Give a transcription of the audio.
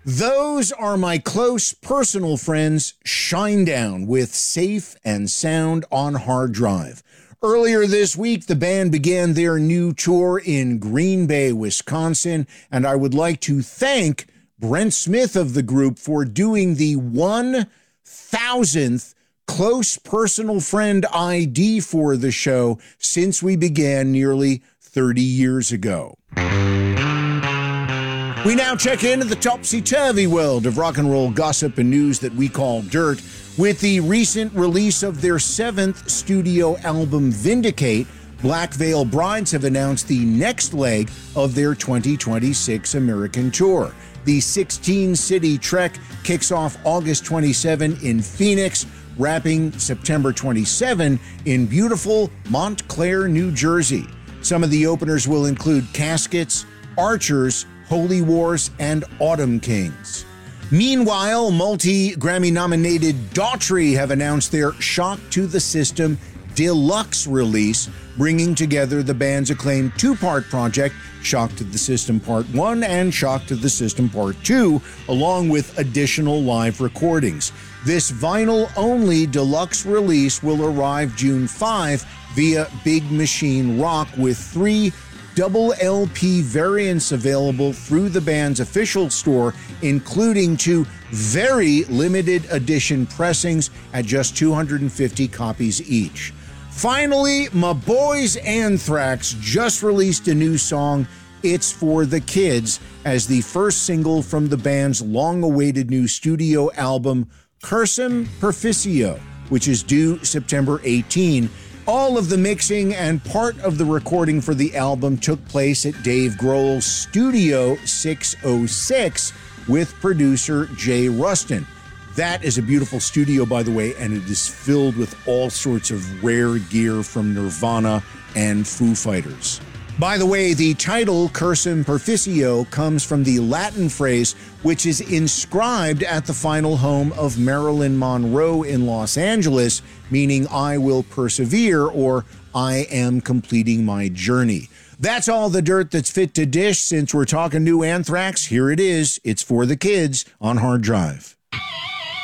Those are my close personal friends, Shinedown, with Safe and Sound on Hard Drive. Earlier this week, the band began their new tour in Green Bay, Wisconsin, and I would like to thank Brent Smith of the group for doing the 1,000th close personal friend ID for the show since we began nearly 30 years ago. We now check into the topsy-turvy world of rock and roll gossip and news that we call dirt. With the recent release of their 7th studio album, Vindicate, Black Veil Brides have announced the next leg of their 2026 American tour. The 16-city trek kicks off August 27 in Phoenix, wrapping September 27 in beautiful Montclair, New Jersey. Some of the openers will include Caskets, Archers, Holy Wars, and Autumn Kings. Meanwhile, multi-Grammy-nominated Daughtry have announced their Shock to the System deluxe release, bringing together the band's acclaimed two-part project, Shock to the System Part 1 and Shock to the System Part 2, along with additional live recordings. This vinyl-only deluxe release will arrive June 5 via Big Machine Rock, with 3 double LP variants available through the band's official store, including 2 very limited edition pressings at just 250 copies each. Finally, my boys Anthrax just released a new song, It's for the Kids, as the first single from the band's long-awaited new studio album, Cursum Perficio, which is due September 18. All of the mixing and part of the recording for the album took place at Dave Grohl's Studio 606 with producer Jay Rustin. That is a beautiful studio, by the way, and it is filled with all sorts of rare gear from Nirvana and Foo Fighters. By the way, the title Cursum Perficio comes from the Latin phrase which is inscribed at the final home of Marilyn Monroe in Los Angeles, meaning I will persevere or I am completing my journey. That's all the dirt that's fit to dish. Since we're talking new Anthrax, here it is. It's for the kids on Hard Drive.